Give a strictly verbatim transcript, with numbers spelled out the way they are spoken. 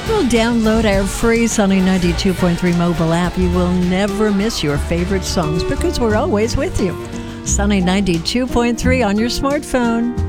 Well, download our free Sunny ninety-two point three mobile app. You will never miss your favorite songs because we're always with you. Sunny ninety-two point three on your smartphone.